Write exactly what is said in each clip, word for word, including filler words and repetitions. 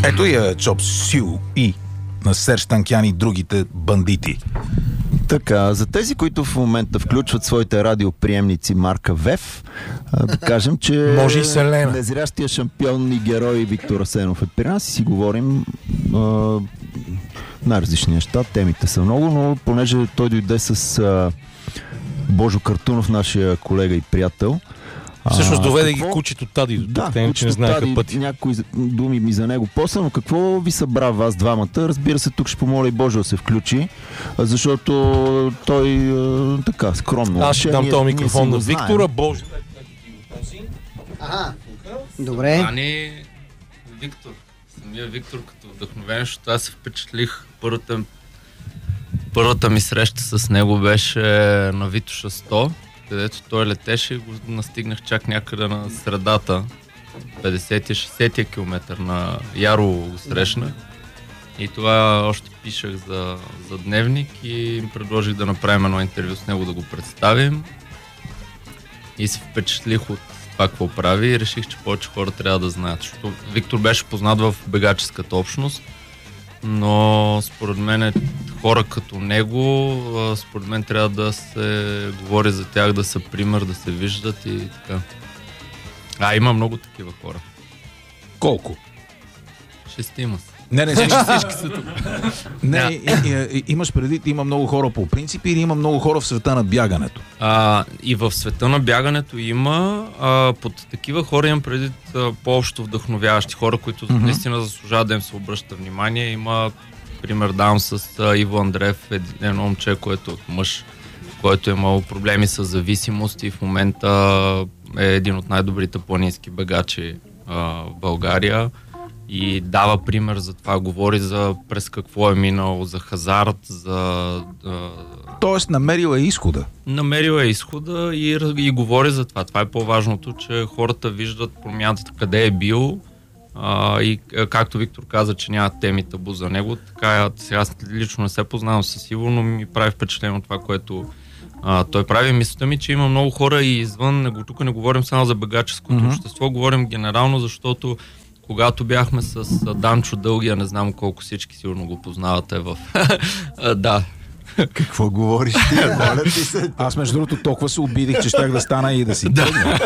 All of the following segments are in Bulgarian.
Ето я Чоп Сю И на Серж Танкян и другите бандити. Така, за тези, които в момента включват своите радиоприемници марка ВЕФ, да кажем, че може и Селена. Незрящия шампион и герой Виктор Асенов е при нас и си говорим а, най-различни неща. Темите са много, но понеже той дойде с а, Божо Картунов, нашия колега и приятел. Всъщност доведе какво... ги кучето Тади до тук, да, че не знаеха пъти. Някои думи ми за него после, но какво ви събра вас двамата? Разбира се, тук ще помоля и Божо да се включи, защото той така, скромно. Аз ще дам този микрофон на Виктора. Божо. Ага, добре. А не Виктор. Самия Виктор като вдъхновен, защото аз се впечатлих. Първата, първата ми среща с него беше на Витоша сто, където той летеше и го настигнах чак някъде на средата. петдесет-шейсет километър на Ярово го срещнах. И това още пишах за, за дневник и им предложих да направим едно интервю с него, да го представим. И се впечатлих от това какво прави и реших, че повече хора трябва да знаят. Защото Виктор беше познат в бегаческата общност, но според мен хора като него, според мен трябва да се говори за тях, да са пример, да се виждат и така. А, има много такива хора. Колко? Шестима са. Не, не, всички, всички са тук. Не, и, и, и, имаш предвид, има много хора по принцип или има много хора в света на бягането? А, и в света на бягането има, а, под такива хора имам предвид а, по-общо вдъхновяващи хора, които mm-hmm. наистина заслужават да им се обръща внимание. Има пример давам с а, Иво Андреев, едно момче, което е мъж, който е имал проблеми с зависимост и в момента е един от най-добрите планински бегачи а, в България. И дава пример за това, говори за през какво е минал, за хазарт, за... А... Тоест намерил е изхода. Намерил е изхода и, и говори за това. Това е по-важното, че хората виждат промяната къде е бил а, и както Виктор каза, че няма теми табу за него, така сега аз лично не се познавам със сигурно, но ми прави впечатление от това, което а, той прави. Мисля ми, че има много хора и извън, тук не говорим само за бегаческото mm-hmm. общество, говорим генерално, защото когато бяхме с Данчо Дългия, не знам колко всички сигурно го познавате в... да. Какво говориш ти? Моля ти се. Аз между другото толкова се обидих, че щях да стана и да си тръгна.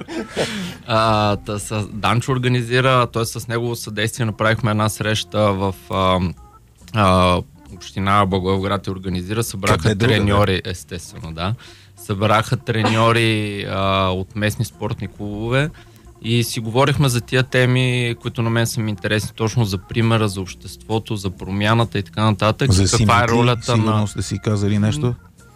а, та, с Данчо организира, т.е. с негово съдействие направихме една среща в а, а, община Благоевград и организира. Събраха треньори, естествено, да. Събраха треньори а, от местни спортни клубове. И си говорихме за тия теми, които на мен са ми интересни, точно за примера, за обществото, за промяната и така нататък. За каква симетри, е ролята сигурно на... сте си казали нещо?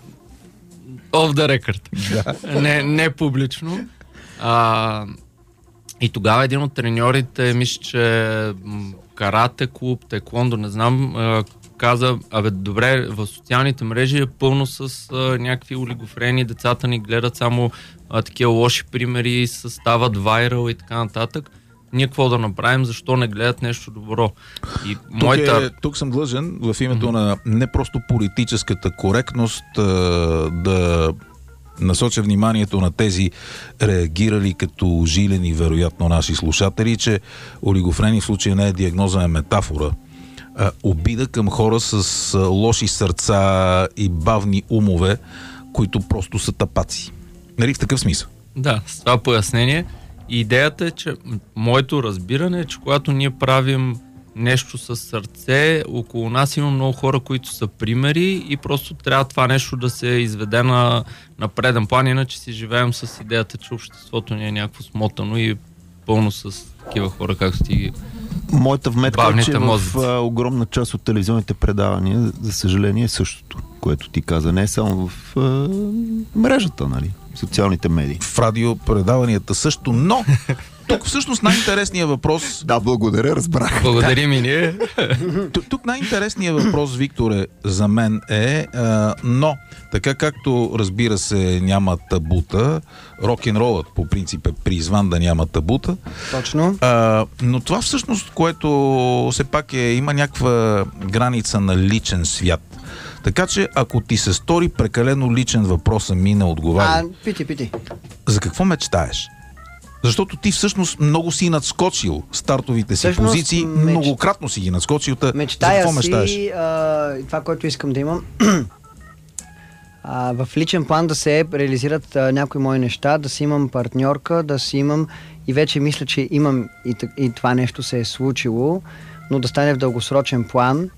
Off the record. Да. Не, не публично. А, и тогава един от треньорите, мисля, че карате клуб, теквондо, не знам, каза, абе добре, в социалните мрежи е пълно с а, някакви олигофрени, децата ни гледат само а, такива лоши примери, стават вайрал и така нататък. Ние какво да направим, защо не гледат нещо добро? И тук, моята... е, тук съм длъжен в името mm-hmm. на не просто политическата коректност а, да насоча вниманието на тези реагирали като жилени, вероятно наши слушатели, че олигофрени в случая не е диагноза, е метафора. Обида към хора с лоши сърца и бавни умове, които просто са тапаци. Нали в такъв смисъл? Да, с това пояснение. Идеята е, че моето разбиране е, че когато ние правим нещо с сърце, около нас има много хора, които са примери и просто трябва това нещо да се изведе на, на преден план, иначе си живеем с идеята, че обществото ни е някакво смотано и пълно с такива хора, както ти. Моята вметка е, че мозъци. в а, огромна част от телевизионните предавания, за съжаление, е същото, което ти каза. Не само в а, мрежата, нали? Социалните медии. В радиопредаванията също, но тук всъщност най-интересният въпрос... Да, благодаря, разбрах. Благодарим и ние. Тук, тук най-интересният въпрос, Викторе, за мен е, а, но така както, разбира се, няма табута, рок-н-ролът по принцип е призван да няма табута. Точно. А, но това всъщност, което все пак е, има някаква граница на личен свят. Така че, ако ти се стори прекалено личен въпрос, ми не отговаря. А, пити, пити. За какво мечтаеш? Защото ти всъщност много си надскочил стартовите си Всъщност, позиции, меч... многократно си ги надскочил. Та, мечтая за какво си, мечтаеш? а, това, което искам да имам, а, в личен план да се реализират а, някои мои неща, да си имам партньорка, да си имам и вече мисля, че имам и, и това нещо се е случило, но да стане в дългосрочен план.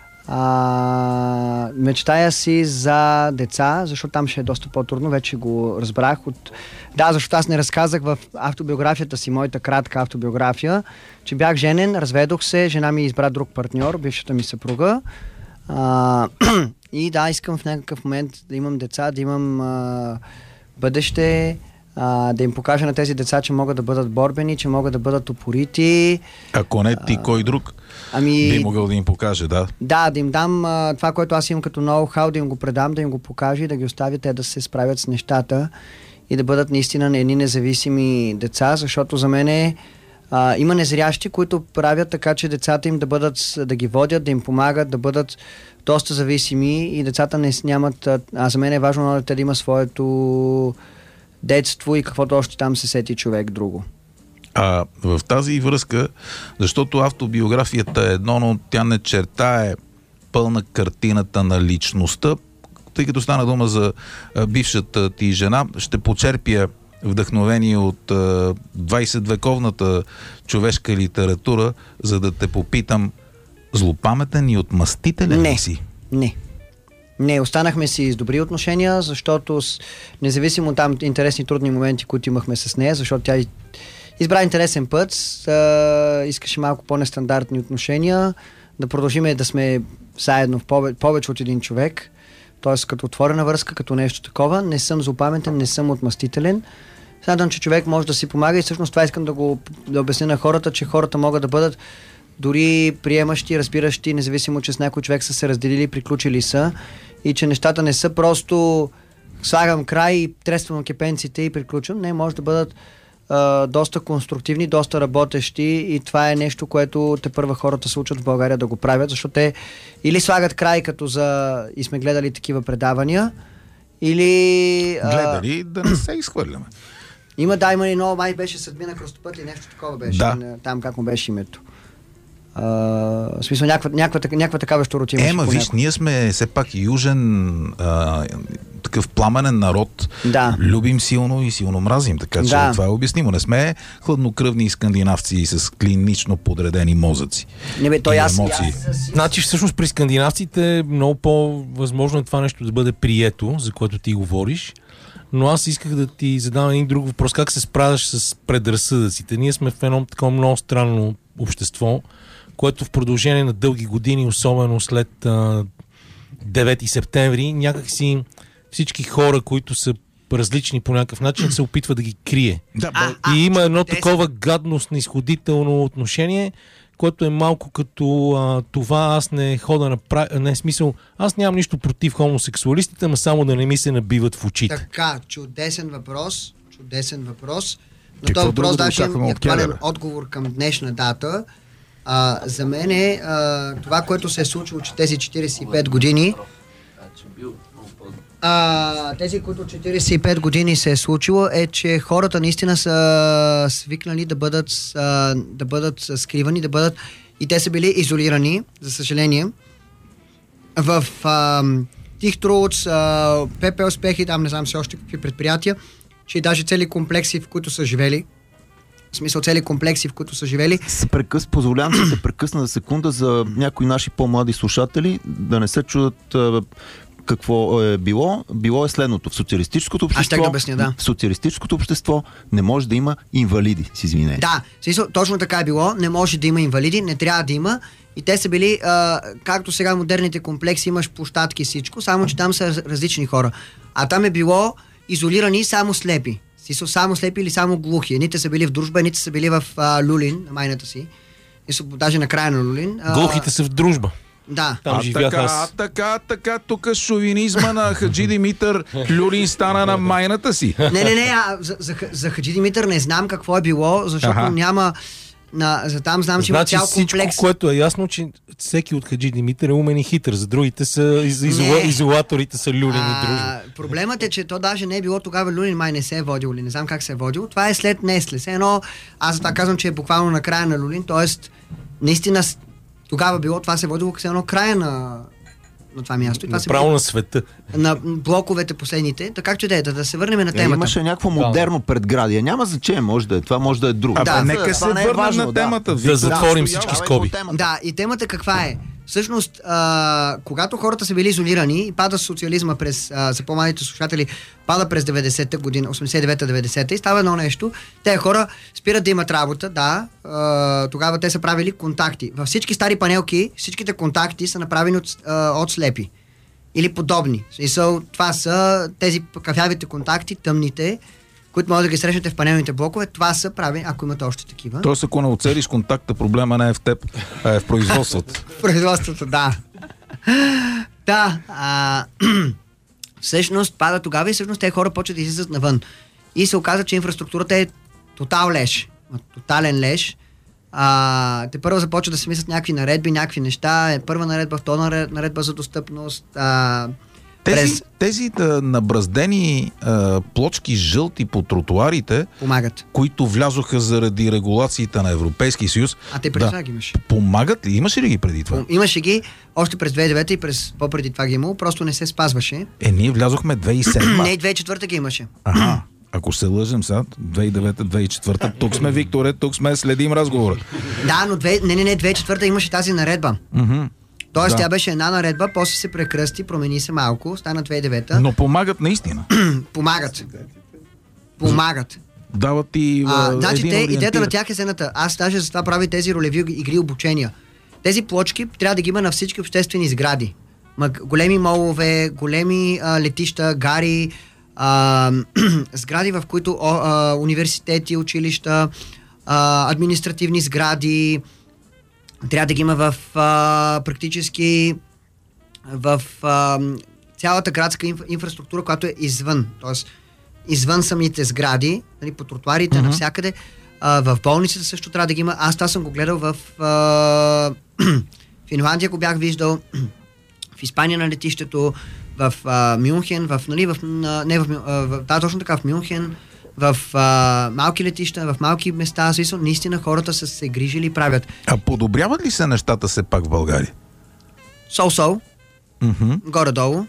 А, мечтая си за деца, защото там ще е доста по-трудно, вече го разбрах. От... Да, защото аз не разказах в автобиографията си, моята кратка автобиография, че бях женен, разведох се, жена ми избра друг партньор, бившата ми съпруга. А, и да, искам в някакъв момент да имам деца, да имам а, бъдеще, а, да им покажа на тези деца, че могат да бъдат борбени, че могат да бъдат упорити. Ако не ти, кой друг Ами, би могъл да им покаже, да? Да, да им дам а, това, което аз имам като ноу-хау, да им го предам, да им го покажа и да ги оставя те да се справят с нещата и да бъдат наистина едни независими деца, защото за мен е, а, има незрящи, които правят така, че децата им да бъдат, да ги водят, да им помагат, да бъдат доста зависими и децата не нямат, а, а за мен е важно да те да има своето детство и каквото още там се сети човек друго. А в тази връзка, защото автобиографията е едно, но тя не чертае пълна картината на личността, тъй като стана дума за а, бившата ти жена, ще почерпя вдъхновение от а, двайсетвековната човешка литература, за да те попитам, злопаметен и отмъстителен ли си? Не. Не, останахме си с добри отношения, защото с, независимо от там интересни трудни моменти, които имахме с нея, защото тя избра интересен път, а, искаше малко по-нестандартни отношения, да продължиме да сме заедно в повече, повече от един човек, т.е. като отворена връзка, като нещо такова. Не съм злопаметен, не съм отмъстителен. Смятам, че човек може да си помага и всъщност това искам да го да обясня на хората, че хората могат да бъдат дори приемащи, разбиращи, независимо, че с някой човек са се разделили, приключили са и че нещата не са просто слагам край, трествам кепенците и приключвам. Не, може да бъдат а, доста конструктивни, доста работещи и това е нещо, което те първа хората се учат в България да го правят, защото те или слагат край като за... и сме гледали такива предавания, или... А... Гледали да не се изхвърляме. Има, да, има и много, май беше Съдмина Кръстопът и нещо такова беше. Да. Там как му беше името. А, в смисъл, някаква, някаква, някаква такава щуротима. Ема, виж, ние сме все пак южен а, такъв пламенен народ. Да. Любим силно и силно мразим, така че Да. това е обяснимо. Не сме хладнокръвни скандинавци с клинично подредени мозъци. Не бе, той и аз, емоции. аз, аз, Значи всъщност при скандинавците е много по-възможно е това нещо да бъде прието, за което ти говориш. Но аз исках да ти задам един друг въпрос. Как се справяш с предразсъдъците? Ние сме в едно такова много странно общество, което в продължение на дълги години, особено след а, девети септември, някакси всички хора, които са различни по някакъв начин, се опитва да ги крие. Да, А, а, И има едно чудесно. такова гадно, снисходително отношение, което е малко като а, това аз не хода на пра... не смисъл, аз нямам нищо против хомосексуалистите, но само да не ми се набиват в очите. Така, чудесен въпрос. Чудесен въпрос. Но Какво този въпрос друго да даже очакваме има от актуален Келера? отговор към днешна дата. А, за мен е а, това, което се е случило че тези четирийсет и пет години. А, тези, които четирийсет и пет години се е случило, е, че хората наистина са свикнали да бъдат, а, да бъдат скривани, да бъдат и те са били изолирани, за съжаление. В а, Тих Труц, ПП Успехи, там не знам все още какви предприятия, че даже цели комплекси, в които са живели, в смисъл цели комплекси, в които са живели. Се прекъс, позволявам се да прекъсна за секунда за някои наши по-млади слушатели, да не се чудат а, какво е било. Било е следното. В социалистическото Аз ще общество, да обясня, да. в социалистическото общество не може да има инвалиди, с извинение. Да, в смисъл, точно така е било. Не може да има инвалиди, не трябва да има. И те са били, а, както сега модерните комплекси, имаш площадки и всичко, само че там са различни хора. А там е било изолирани само слепи. В смисъл, само слепи или само глухи. Едните са били в Дружба, едните са били в а, Люлин, на майната си. И са даже на края на Люлин. А, Глухите са в Дружба. Да. Там а живях така, аз. така, така, тук шовинизма на Хаджи Димитър Люлин стана на майната си. Не, не, не, а, за, за, за Хаджи Димитър не знам какво е било, защото Аха. няма... На, за там знам, че Значи има цял всичко, комплекс. което е ясно, че всеки от Хаджи Димитър е умен и хитър. За другите са из, изола, Не. изолаторите са люлени дружни. А, проблемът е, че то даже не е било тогава Люлин, май не се е водил, или не знам как се е водил. Това е след Несле. Все едно, аз за това казвам, че е буквално на края на Люлин, т.е. наистина с- тогава било, това се е водило като едно края на, на това място. И това се Направо било на света. на блоковете последните. Така както и да е, да, да се върнем на Е, темата. имаше някакво модерно предградие. Няма значение, може да е. Това може да е друго. Абе, Да, нека това се не е върнем важно, на да. темата. Да Виктор. затворим Да, всички давай скоби. по темата. Да, и темата каква е? Всъщност, а, когато хората са били изолирани и пада социализма през, а, за по-малите слушатели, пада през деветдесета година, осемдесет и девета деветдесета и става едно нещо, те хора спират да имат работа, да, а, тогава те са правили контакти. Във всички стари панелки, всичките контакти са направени от, а, от слепи. Или подобни. В смисъл, това са тези кафявите контакти, тъмните, които може да ги срещнете в панелните блокове. Това са правени, ако имате още такива. Тоест, ако не оцелиш контакта, проблема не е в теб, а е в производството. Производството, да. Да. А, всъщност пада тогава и всъщност те хора почват да излизат навън. И се оказа, че инфраструктурата е тотал леш. Тотален леш. А, те първо започват да се мислят някакви наредби, някакви неща. Е, първа наредба, втора наредба за достъпност. А, Тези, през... тези да, набраздени а, плочки жълти по тротуарите, Помагат. които влязоха заради регулациите на Европейския съюз, А те преди да, това ги имаш. помагат ли? Имаше ли ги преди това? Имаше ги още през две хиляди и девета и през по-преди това ги имало, просто не се спазваше. Е, ние влязохме две хиляди и седма. Не, и две хиляди и четвърта ги имаше. Ага. Ако се лъжем сега, две хиляди и девета, две хиляди и четвърта, тук сме, Викторе, тук сме, следим разговора. Да, но две, не, не, не, две хиляди и четвърта имаше тази наредба. Мгм. Тоест, Да. тя беше една наредба, после се прекръсти, промени се малко, стана две хиляди и девета. Но помагат наистина. Помагат. Помагат. Дават ти А, а, значи, един те, идеята ориентир. на тях е следната. Аз даже за това правя тези ролеви игри обучения. Тези плочки трябва да ги има на всички обществени сгради. Ма, големи молове, големи а, летища, гари, а, сгради, в които о, а, университети, училища, а, административни сгради. Трябва да ги има в а, практически в а, цялата градска инфра, инфраструктура, която е извън. Тоест, извън самите сгради, нали, по тротуарите, Мгм. навсякъде. А, в болниците също трябва да ги има. Аз това съм го гледал в а, Финландия, го бях виждал, в Испания на летището, в а, Мюнхен, в, нали, в, а, не в, Мю- а, в, да, точно така, в Мюнхен, в а, малки летища, в малки места, смисъл, наистина хората са се грижили и правят. А подобряват ли се нещата все пак в България? Сол-сол, Мгм. горе-долу.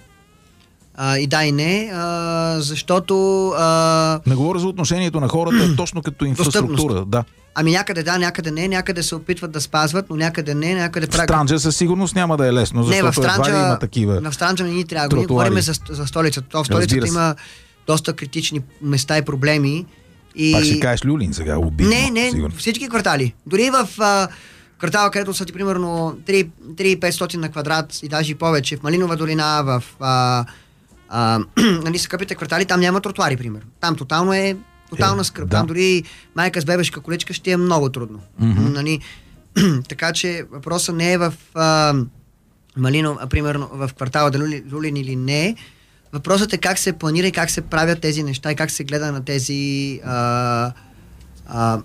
А, и да и не, а, защото а, Не говоря за отношението на хората, точно като инфраструктура. Да. ами някъде да, някъде не, някъде се опитват да спазват, но някъде не, някъде В правят. Странджа със сигурност няма да е лесно, Не, защото в едва ли Странджа, има такива. в Странджа не ни трябва. Ние тротуари. говорим за, за столицата. То в столицата Разбира се. има доста критични места и проблеми. И... Пак ще кажеш Люлин сега, обидно. Не, не, сигурно. всички квартали. Дори в а, квартала, където са ти примерно три хиляди и петстотин на квадрат и даже и повече, в Малинова долина, в а, а, нали, скъпите квартали, там няма тротуари, примерно. Там тотално е тотална Е, скръп. да. Там дори майка с бебешка количка ще е много трудно. Мгм. Нали? Така че въпросът не е в а, Малино, а, примерно в квартала да Люлин, Люлин или не. Въпросът е как се планира и как се правят тези неща и как се гледа на тези а, а,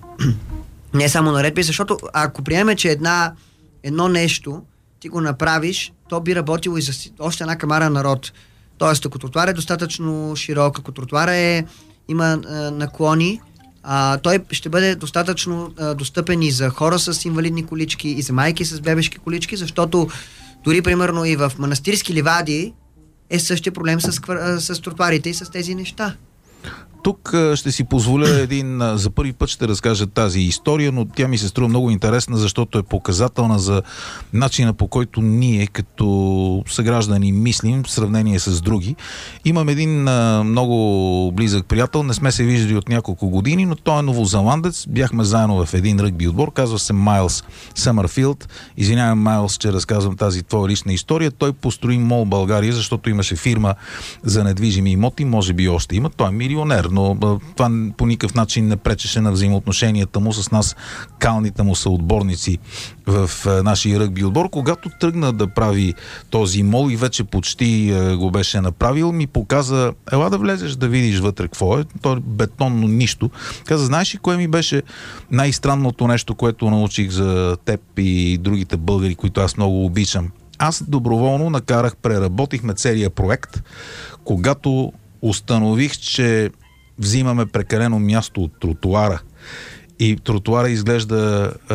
не само наредби, защото ако приемем, че една, едно нещо ти го направиш, то би работило и за си- още една камара народ. Тоест, ако тротуар е достатъчно широк, ако тротуара е, има а, наклони, а, той ще бъде достатъчно а, достъпен и за хора с инвалидни колички, и за майки с бебешки колички, защото дори примерно и в манастирски ливади е същия проблем с, квар- а, с тротуарите и с тези неща. Тук а, ще си позволя един, а, за първи път ще разкажа тази история, но тя ми се струва много интересна, защото е показателна за начина, по който ние като съграждани мислим в сравнение с други. Имам един а, много близък приятел, не сме се виждали от няколко години, но той е новозеландец. Бяхме заедно в един ръгби отбор, казва се Майлс Съмърфилд. Извинявам, Майлс, че разказвам тази твоя лична история. Той построи Мол България, защото имаше фирма за недвижими имоти, може би още има. Той е милионер. тренер, но а, това по никакъв начин не пречеше на взаимоотношенията му с нас, калните му съотборници в а, нашия ръгби отбор. Когато тръгна да прави този мол и вече почти а, го беше направил, ми показа, ела да влезеш да видиш вътре какво е. То е бетонно нищо. Каза, знаеш ли кое ми беше най-странното нещо, което научих за теб и другите българи, които аз много обичам? Аз доброволно накарах, преработихме целия проект, когато установих, че взимаме прекалено място от тротуара и тротуара изглежда е,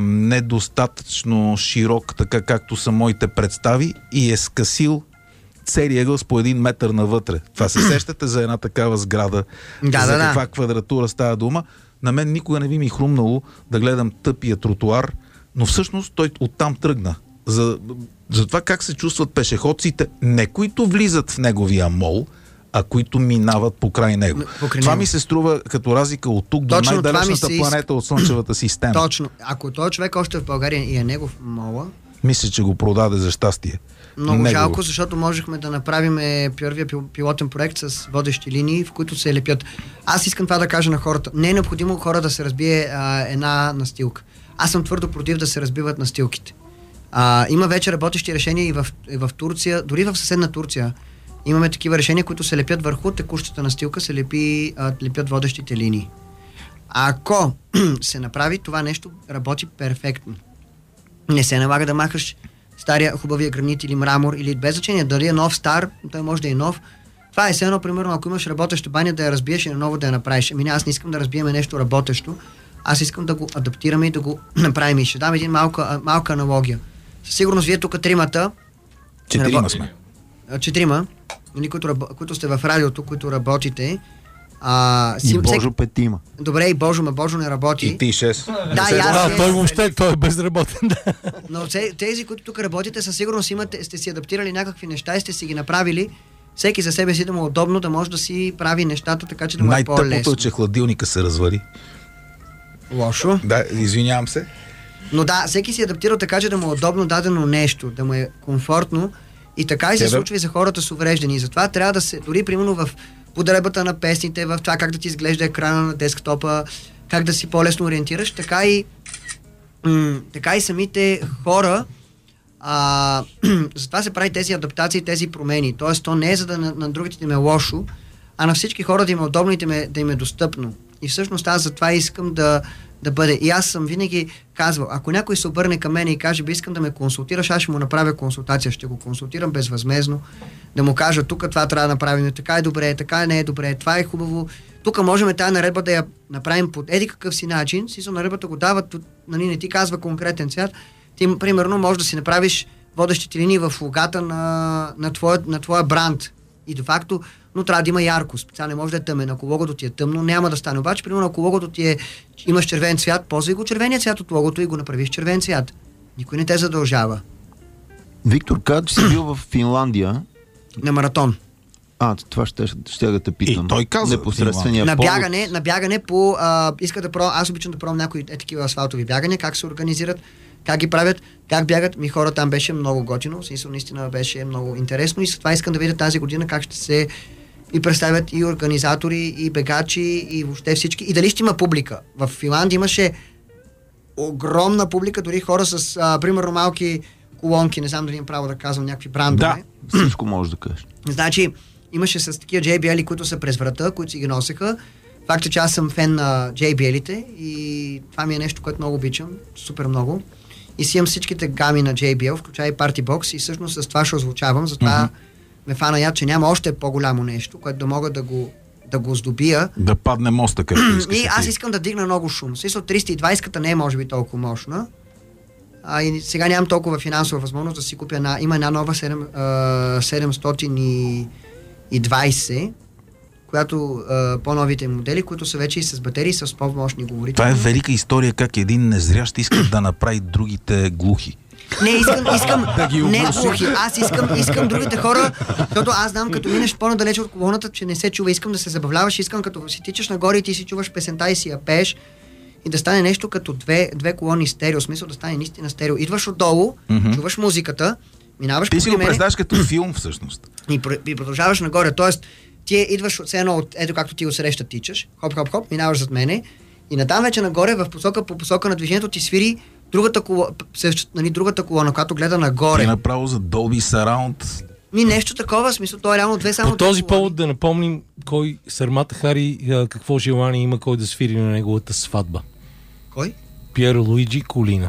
недостатъчно широк, така както са моите представи, и е скъсил целият ъгъл с по един метър навътре. Това се сещате за една такава сграда, да, за да, каква да. квадратура става дума. На мен никога не би ми хрумнало да гледам тъпия тротуар, но всъщност той оттам тръгна. За, за това как се чувстват пешеходците, не които влизат в неговия мол, а които минават покрай него. Покрай това него. ми се струва като разлика от тук до Точно това най-далечната ми се планета от Слънчевата система. Точно. Ако този човек още в България и е негов мола, Мисля, че го продаде за щастие. много Негово. жалко, защото можехме да направим първия пил- пилотен проект с водещи линии, в които се лепят. Аз искам това да кажа на хората. Не е необходимо хора да се разбие а, една настилка. Аз съм твърдо против да се разбиват настилките. А, има вече работещи решения и в, и в Турция, дори в съседна Турция. Имаме такива решения, които се лепят върху текущата настилка, се лепи, а, лепят водещите линии. Ако се направи, това нещо работи перфектно. Не се налага да махаш стария хубавия гранит или мрамор, или без значение дали е нов, стар, той може да е нов. Това е все едно, примерно, ако имаш работеща баня, да я разбиеш и наново да я направиш. Ами не, аз не искам да разбиеме нещо работещо, аз искам да го адаптираме и да го направим. И ще дам един малка, малка аналогия. Със сигурност вие тук тримата, Четирима сме. а, четирима, нали, които, рабо- които сте в радиото, които работите. А, И си, Божо всек... петима. Добре, и Божо, ма Божо не работи. И ти шест. Да, и аз А, се- той въобще, той е безработен. Да. Но те- тези, които тук работите, със сигурност имате, сте си адаптирали някакви неща и сте си ги направили. Всеки за себе си да му е удобно, да може да си прави нещата така, че да му е Най-тъпото по-лесно. е, че хладилника се развали. Лошо. Да, извинявам се. Но да, всеки си е адаптирал така, че да му е удобно дадено нещо, да му е комфортно. И така и се Тебе? случва и за хората с увреждани. И затова трябва да се, дори примерно в подребата на песните, в това как да ти изглежда екрана на десктопа, как да си по-лесно ориентираш, така и, м- така и самите хора. А, затова се прави тези адаптации, тези промени. Тоест, то не е за да на, на другите да им е лошо, а на всички хора да им е удобно и да им е, да им е достъпно. И всъщност аз затова искам да, да бъде. И аз съм винаги казвал, ако някой се обърне към мен и каже, би искам да ме консултираш, аз ще му направя консултация, ще го консултирам безвъзмезно, да му кажа, тук това трябва да направим, така е добре, така не е добре, това е хубаво. Тук можем тази наредба да я направим по еди какъв си начин, си наредбата го дават, нали, не ти казва конкретен цвят. Ти, примерно, можеш да си направиш водещите линии в логата на, на, твоя, на твоя бранд. И де факто, но трябва да има яркост. Тя не може да е тъмен. Ако логото ти е тъмно, няма да стане. Обаче, примерно, ако логото ти е, имаш червен цвят, ползвай го червения цвят от логото и го направиш червен цвят. Никой не те задължава. Виктор, каза, че си бил в Финландия. На маратон. А, това ще, ще да те питам. И той каза, Непосредствения На повод. бягане, на бягане по... А, иска да пробвам, аз обичам да пробвам някои е такива асфалтови бягания, как се организират, как ги правят, как бягат. Ми хора там беше много готино, в смисъл наистина беше много интересно и с това искам да видя тази година как ще се и представят и организатори, и бегачи, и въобще всички. И дали ще има публика. В Финландия имаше огромна публика, дори хора с, а, примерно, малки колонки, не знам дали имам право да казвам някакви брандове. Да. Всичко можеш да кажеш. Значи, имаше с такива джей би ел-и, които са през врата, които си ги носеха. Факт е, че аз съм фен на джей би ел-ите и това ми е нещо, което много обичам, супер много. И си имам всичките гами на джей би ел, включая и Party Box и всъщност с това ще озвучавам, затова mm-hmm. ме фана яд, че няма още по-голямо нещо, което да мога да го, да го здобия. Да падне моста, както искаш. И аз искам да дигна много шум. Смисъл, триста и двайсета не е може би толкова мощна. А, и сега нямам толкова финансова възможност да си купя една. Има една нова седемстотин и двайсет, която а, по-новите модели, които са вече и с батерии, с по-мощни говорители. Това е велика история как един незрящ иска да направи другите глухи. Не, искам, искам, Да ги не оглуши. глухи. Аз искам, искам другите хора, защото аз знам, като минеш по-надалече от колоната, че не се чува, искам да се забавляваш, искам като си тичаш нагоре и ти си чуваш песента и си я пееш и да стане нещо като две, две колони стерео, в смисъл да стане наистина стерео. Идваш отдолу, Мгм. чуваш музиката, минаваш Ти си покрай го мене представяш като филм, всъщност. и, пр- и продължаваш нагоре. Тоест, ти идваш все едно от, ето както ти го среща тичаш, хоп-хоп-хоп, минаваш зад мене и натам вече нагоре в посока, по посока на движението ти свири другата колона, нали, другата колона, която гледа нагоре. Ти направо за Dolby Surround. Ми нещо такова, смисъл, то е реално две само. По този колони. повод да напомним кой Сармата Хари какво желание има кой да свири на неговата сватба. Кой? Пиер Луиджи Колина.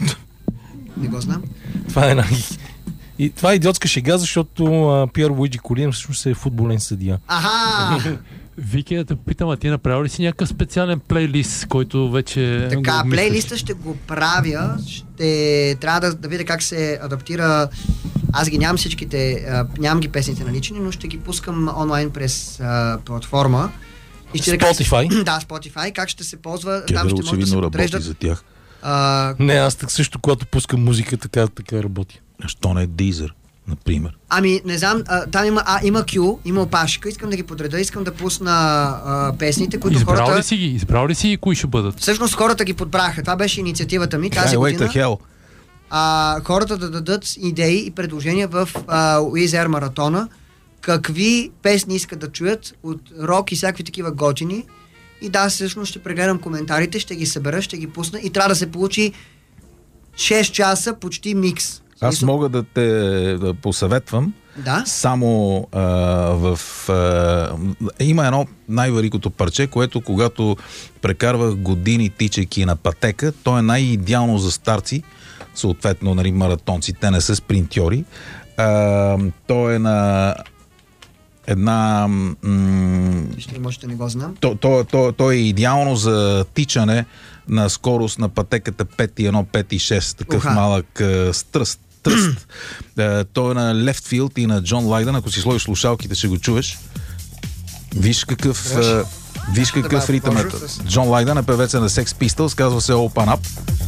Не го знам. Това е най... И това е идиотска шега, защото а, Пиер Луиджи Колина всъщност е футболен съдия. Аха! Вики, да те попитам, а ти направил ли си някакъв специален плейлист, който вече... Така, го плейлиста ще го правя, ще трябва да, да видя как се адаптира. Аз ги нямам всичките, а, нямам ги песните налични, но ще ги пускам онлайн през а, платформа. И ще Spotify? Да, да, Spotify. Как ще се ползва, Кедър там ще може да се очевидно работи подреждат. за тях. А, Не, аз так също, когато пускам музика, така, така работи. Що не е Deezer, например? ами, не знам, а, там има, а, има Q, има опашка, искам да ги подреда, искам да пусна а, песните, които Избрал хората... ли си ги? Избрал ли си и кои ще бъдат? Всъщност хората ги подбраха. Това беше инициативата ми тази Highway година. to Hell. А, хората да дадат идеи и предложения в Уизер маратона, какви песни искат да чуят от рок и всякакви такива готини. И да, всъщност ще прегледам коментарите, ще ги събера, ще ги пусна и трябва да се получи шест часа почти микс. Аз мога да те да посъветвам. Да? Само а, в... А, има едно най-великото парче, което когато прекарвах години тичайки на пътека, то е най-идеално за старци, съответно, нали, маратонци. Те не са спринтьори. А, то е на една... М- Ще може да не го знам. то, то, то, то е идеално за тичане на скорост на пътеката пет и едно, пет и шест. Такъв Уха. малък а, стръст. Тръст. Uh, той е на Left Field и на Джон Лайдън. Ако си сложиш слушалките, ще го чуеш. Виж какъв, uh, виж какъв да ритъм е. покажа с- Джон Лайдън е певеца на Sex Pistols, казва се Open Up.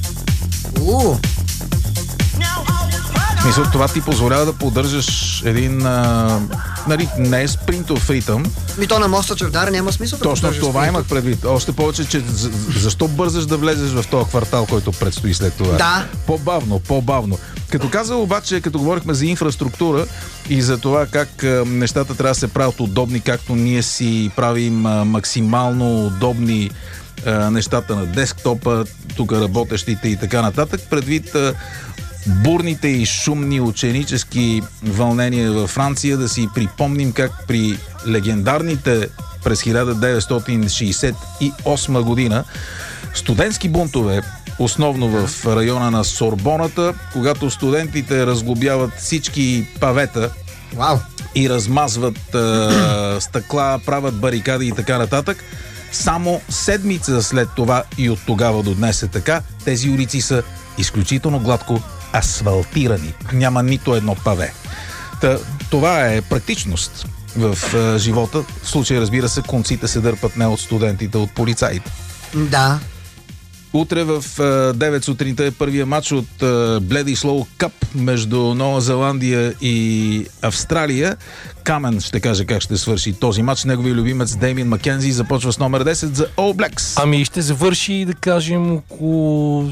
Уу! В смисъл, това ти позволява да поддържаш един, а, нали, не е спринтов ритъм. Ми то на моста Чавдар няма смисъл да Точно поддържаш това спринтов. имах предвид. Още повече, че за- защо бързаш да влезеш в този квартал, който предстои след това? Да. По-бавно, по-бавно. Като каза обаче, като говорихме за инфраструктура и за това как а, нещата трябва да се правят удобни, както ние си правим а, максимално удобни а, нещата на десктопа, тук работещите и така нататък, предвид а, бурните и шумни ученически вълнения във Франция, да си припомним как при легендарните през хиляда деветстотин шейсет и осма година студентски бунтове, основно в района на Сорбоната, когато студентите разглобяват всички павета Вау! и размазват а, стъкла, правят барикади и така нататък. Само седмица след това и от тогава до днес е така, тези улици са изключително гладко асфалтирани. Няма нито едно паве. Та, това е практичност в а, живота. В случай, разбира се, конците се дърпат не от студентите, от полицаите. Да. Утре в а, девет сутринта е първия матч от а, Бледи Слоу Къп между Нова Зеландия и Австралия. Камен ще каже как ще свърши този матч. Неговия любимец Деймин Маккензи започва с номер десет за All Blacks. Ами ще завърши, да кажем, около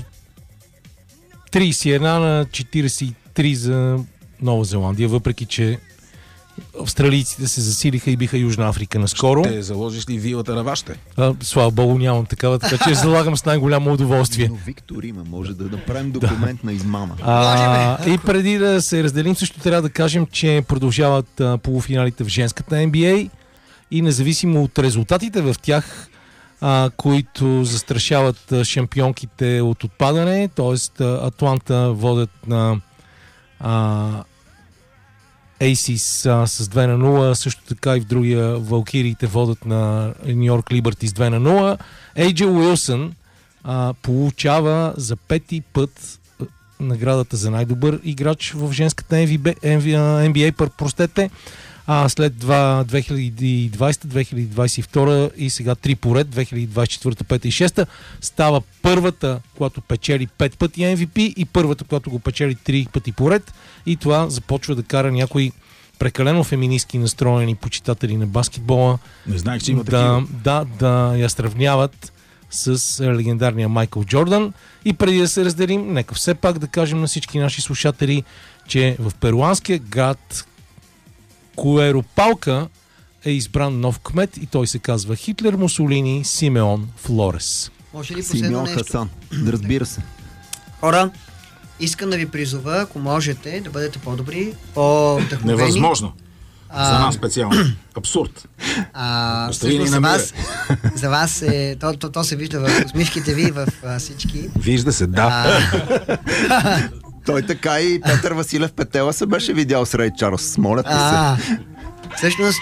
трийсет и едно на четирийсет и три за Нова Зеландия, въпреки че австралийците се засилиха и биха Южна Африка наскоро. Ще заложиш ли вилата на вашите? А, слава богу, нямам такава, така че залагам с най-голямо удоволствие. Но Виктор има, може да направим документ на измама. А, и преди да се разделим, също трябва да кажем, че продължават а, полуфиналите в женската Н Б А и независимо от резултатите в тях, а, които застрашават а, шампионките от отпадане, т.е. Атланта водят на а, Ейсис а, с две на нула, също така и в другия Валкириите водят на Ню Йорк Либърти с две на нула. Ей Джей Уилсън а, получава за пети път а, наградата за най-добър играч в женската Н Б А, простете, а, след два, две хиляди и двадесета, две хиляди двадесет и втора и сега три поред, две хиляди двадесет и четвърта, пета и шеста, става първата, която печели пет пъти Ем Ви Пи и първата, която го печели три пъти поред, и това започва да кара някои прекалено феминистки настроени почитатели на баскетбола Не знаех, че има да, такива. да, да я сравняват с легендарния Майкъл Джордан. И преди да се разделим, нека все пак да кажем на всички наши слушатели, че в перуанския град Куеропалка е избран нов кмет и той се казва Хитлер Мусолини Симеон Флорес. Може ли последно Симеон нещо? Хасан. Разбира се. Хора, искам да ви призова, ако можете, да бъдете по-добри, по-вдъхновени. Невъзможно. А, За нас специално. Абсурд. А, Остави ни всъщност на за мира. вас, за вас е, то, то, то се вижда в усмивките ви, в а, всички. Вижда се, да. А, Той така и Петър Василев Петела се беше видял с Рей Чарлз. Моля те се. а, всъщност,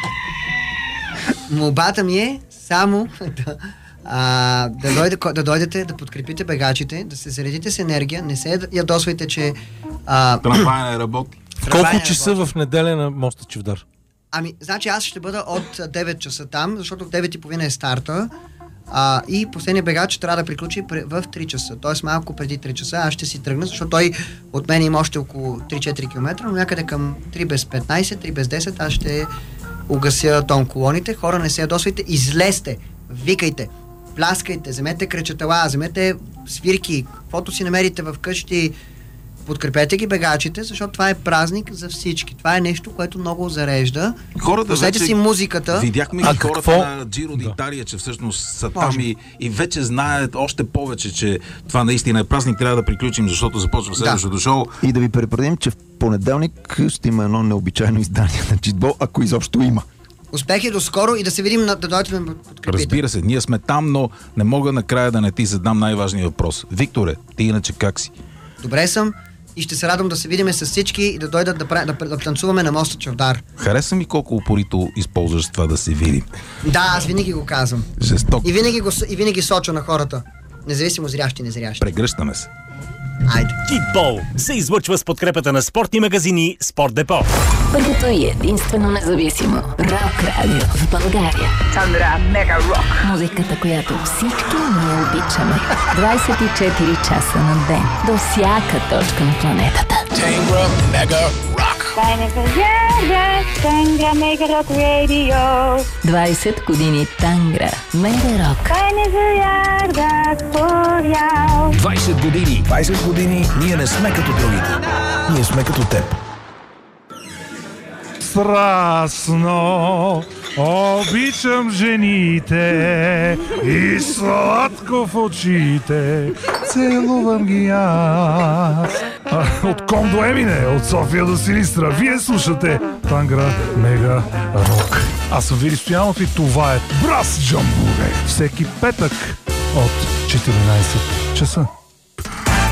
молбата ми е само да, а, да, дойде, да дойдете, да подкрепите бегачите, да се заредите с енергия, не се ядосвайте, че а, Трамвая не работи. В Трамвая колко не часа работи. в неделя на моста Чевдар? Ами, значи аз ще бъда от девет часа там, защото в девет и половина е старта. А, и последният бегач трябва да приключи пре- в три часа. Тоест малко преди три часа аз ще си тръгна, защото той от мен има още около три-четири км, но някъде към три без петнайсет, три без десет аз ще угася тон колоните. Хора, не се ядосвайте, излезте, викайте, пляскайте, вземете кречетала, вземете свирки, каквото си намерите в къщи. Подкрепете ги бегачите, защото това е празник за всички. Това е нещо, което много зарежда. Хората Пуснете вече си музиката. Видяхме А ги хората какво? на Джиро Да. d'Italia, че всъщност са Може. там и, и вече знаят още повече, че това наистина е празник. Трябва да приключим, защото започва следващото шоу. И да ви предупредим, че в понеделник ще има едно необичайно издание на Читбол, ако изобщо има. Успехи до скоро и да се видим, на, да дойдете да ме подкрепите. Разбира се, ние сме там, но не мога накрая да не ти задам най-важния въпрос. Викторе, ти иначе как си? Добре съм и ще се радвам да се видим с всички и да дойдат да, пра- да, да танцуваме на моста Чавдар. Хареса ми колко упорито използваш това да се видим. Да, аз винаги го казвам. Жестоко. И винаги, го, с- и винаги соча на хората. Независимо зрящи и незрящи. Прегръщаме се. Айде. Хитбол се излъчва с подкрепата на спортни магазини Спорт Депо. Първото и единствено независимо рок радио в България. Тандра Мега Рок. Музиката, която всички ние обичаме. двайсет и четири часа на ден. До всяка точка на планетата. Тандра Мега Рок Радио. двайсет години Тангра. Мега рок. Тайне заярда спорял. двайсет години. двайсет години ние не сме като другите. Ние сме като теб. Страстно обичам жените и сладко в очите целувам ги аз. А, От Ком до Емине, от София до Силистра, вие слушате Тангра Мега Рок. Аз съм Вили Стоянов и това е Брас Джамбуре. Всеки петък от четиринайсет часа.